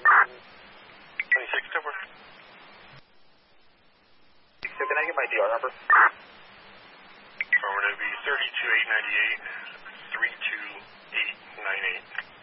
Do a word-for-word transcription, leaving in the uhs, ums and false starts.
twenty-six, over. So can I get my D R number? Affirmative, be thirty-two eight ninety-eight, three two eight nine eight.